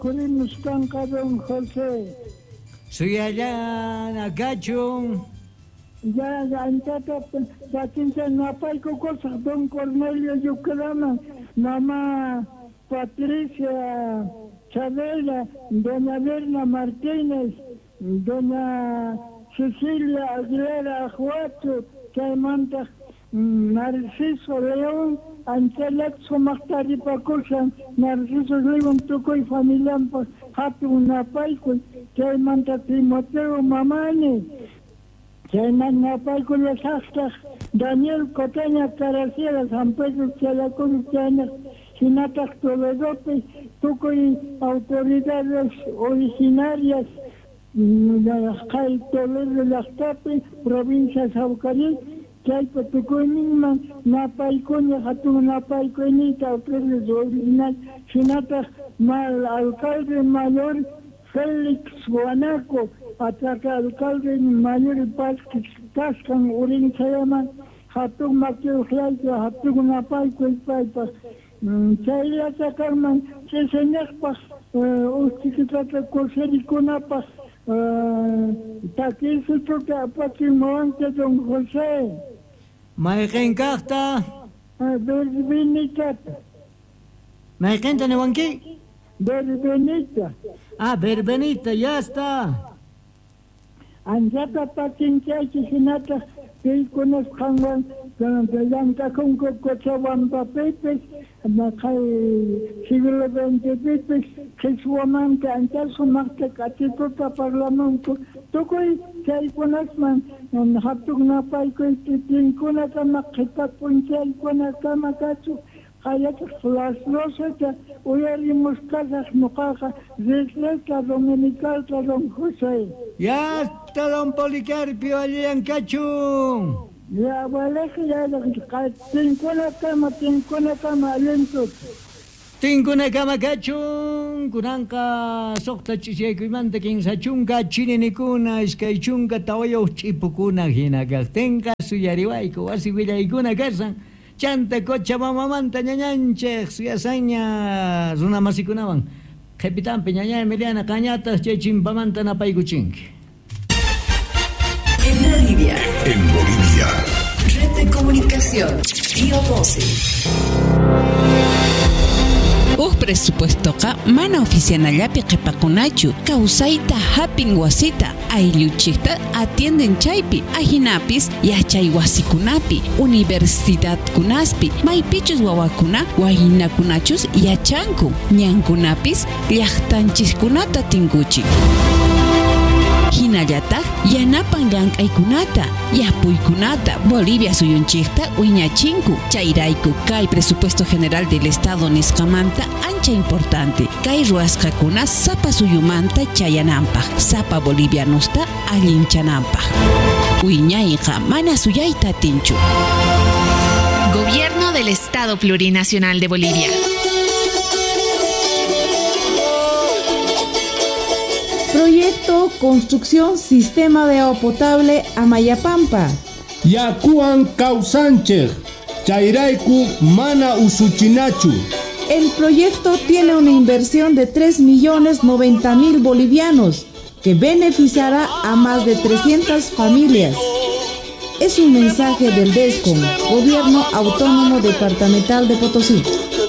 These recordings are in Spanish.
Kulimuskanqa don José. Suyallana kachun. Ya anchata patincha napayku cosas don Cornelio Yucrama, mamá Patricia Chavela, doña Berna Martínez, doña Cecilia Aguilera Ajuato, Chaimanta Narciso León, Anchalaxo Mactaripacusan, Narciso León Tucoy Familiampa, Hatun Napayco, Chaimanta Timoteo Mamani, Chaiman Napayco Las Astas, Daniel Cotaña Caracera, San Pedro Chalacón, Chana, Sinatas Toledote, Tucoy autoridades originarias, Jai Toledo Las Tape, provincia de Saucarí, Chaypa Tucuyninman, Napaycoña, Hatun Napaycoñita, autoridades original, Sinatas Mal Alcalde Mayor, Félix Guanaco, ataca alcalde mayor Pasquis Cascan, Urin Chayaman, Hatun Maquio Flaika, Hatun Napayco y Paipas. Chay atacarman, Chesenekpas, Ustiquitata Cosericunapas, Taquisututa Patrimonte Don José. Maiken Carta. Verbenitata. Maiken Tanewanki. Verbenita. Ah, Verbenita, ya está. Anjata Patinchachi Sinata, Pilconos Kangan, Yanka Kunko Kochawan Papepes, Nakai Siglo XX Pepes, Kesuamanta, Antaso Marta Catitota Parlamento, Tokoi, Chaikonasman, and Hatuna Paiko, Tinkunata Makita Punchai, Konakama Katsu. Hayat las rosas, oyerimos casas mojadas, Zesleta Dominicalta Don José. Ya está don Policarpio allí en Cachún. Ya vale que ya tincuna cama lento. Tincuna cama Cachún, Kuranka, Sokta Chisequimante, Kinsachunga, Chininicuna, Skaichunga, Taoyo Chipukuna, Ginagatenka, Suyariwaiko, Asivilaikuna Casa. Chanta cocha mamamanta ñañanche suyasaña runa masikunawan Capitán Peñaña Emiliana Cañatas Chechimpamanta Napayguchinki. En Bolivia. En Bolivia. Red de comunicación. Tío Voce. Presupuestoqa mana oficianallapi qhipakunachu kawsayta hapin wasita aylluchikta atienden chaypi ajinapis yachay wasikunapi universidadkunaspi maypichus wawakuna wayinakunachus yachanku ñankunapis llaqtanchikkunata tinkuchin hinallataq yanapan llank'aykunata yapuykunata Bolivia suyunchikta wiñachinku chayrayku kay presupuesto general del estado nisqamanta ancha importante kay ruwasqakuna sapa suyumanta chayananpaq sapa bolivianusta allinchananpaq wiñayqa mana suyayta atinchu. Gobierno del Estado Plurinacional de Bolivia. Proyecto Construcción Sistema de Agua Potable Amayapampa. Yakuan Causancher, Chairaiku Mana Usuchinachu. El proyecto tiene una inversión de 3.090.000 bolivianos que beneficiará a más de 300 familias. Es un mensaje del DESCOM, Gobierno Autónomo Departamental de Potosí.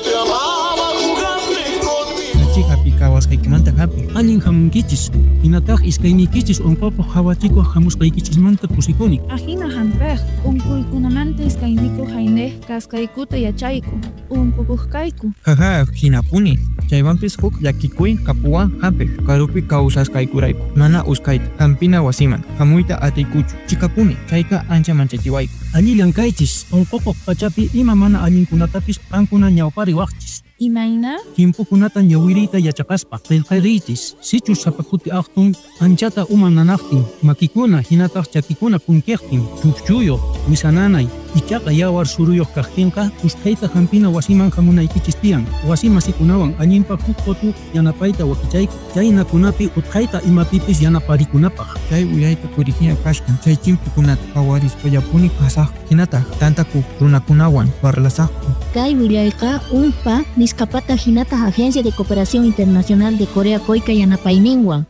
Kawaskaykumanta hapi allin hamunkichis hinataq iskaynikichis unquqa hawachikuq hamusqaykichismanta pusikuni ajina hampej unquykunamanta iskayniku hayneh kaskaykuta yachayku unqukuqkayku jaja hinapuni chaywanpis huk llakikuy kapuwan hampi karupi kawsasqaykurayku mana uskayta hampina wasiman hamuyta atiykuchu chikapuni chayqa ancha manchachiwayku allillankaychis unquqa pachapi ima mana allinkunatapis qankuna ñawpari waqchis imayna timpukunata ñawiriyta yachaqaspa qillqariychis sichu sapakuti aqtun anchata uma nanaqtin makikuna hinataq chakikuna kunkiqtin chukchuyuq wisananay Ichaqa yawar suruyuq kaqtinqa usqhayta hampina wasiman hamunaykichis tiyan. Wasima sikunawan añinpa huk qotu yanapayta wakichayki. Chaynakunapi utqhayta imapipis yanaparikunapaq. Chay uyayta purijiña kashkan. Chay chimpukunata qawarispa yapuni kasaq. Hinata tantakuq runakunawan parlasaqku. Kay willayqa UNPA nisqapata hinata Agencia de Cooperación Internacional de Corea Coica yanapayninwan.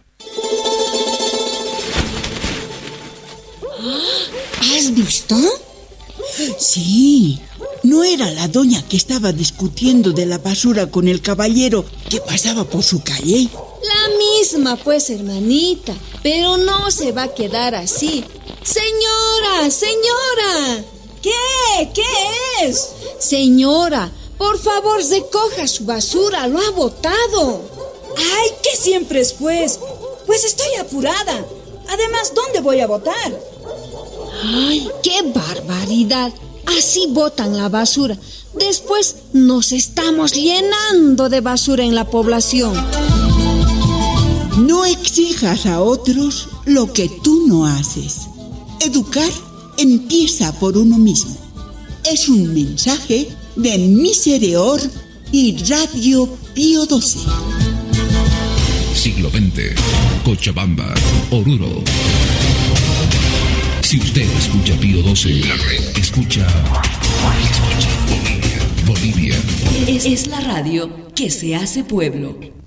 ¿Has visto? Sí, no era la doña que estaba discutiendo de la basura con el caballero que pasaba por su calle. La misma, pues, hermanita, pero no se va a quedar así. Señora, señora. ¿Qué es? Señora, por favor, recoja su basura, lo ha botado. Ay, ¿qué siempre es, pues? Pues estoy apurada. Además, ¿dónde voy a botar? ¡Ay, qué barbaridad! Así botan la basura. Después nos estamos llenando de basura en la población. No exijas a otros lo que tú no haces. Educar empieza por uno mismo. Es un mensaje de Misereor y Radio Pío XII. Siglo XX, Cochabamba, Oruro. Si usted escucha Pío XII, escucha Bolivia. Es la radio que se hace pueblo.